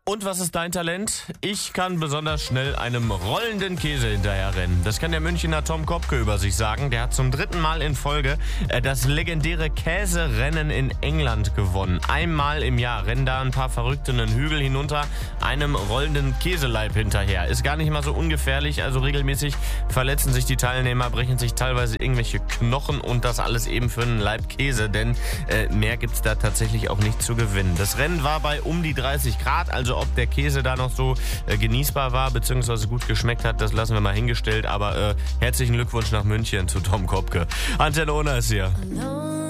Und was ist dein Talent? Ich kann besonders schnell einem rollenden Käse hinterherrennen. Das kann der Münchner Tom Kopke über sich sagen. Der hat zum 3. Mal in Folge das legendäre Käserennen in England gewonnen. Einmal im Jahr rennen da ein paar Verrückte einen Hügel hinunter, einem rollenden Käseleib hinterher. Ist gar nicht mal so ungefährlich, also regelmäßig verletzen sich die Teilnehmer, brechen sich teilweise irgendwelche Knochen und das alles eben für einen Laib Käse, denn mehr gibt's da tatsächlich auch nicht zu gewinnen. Das Rennen war bei um die 30 Grad, also ob der Käse da noch so genießbar war bzw. gut geschmeckt hat, das lassen wir mal hingestellt. Aber herzlichen Glückwunsch nach München zu Tom Kopke. Antenne Ona ist hier.